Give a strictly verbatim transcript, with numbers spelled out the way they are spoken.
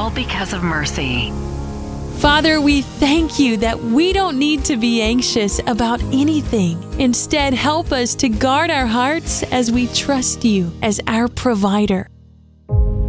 all because of mercy. Father, we thank you that we don't need to be anxious about anything. Instead, help us to guard our hearts as we trust you as our provider.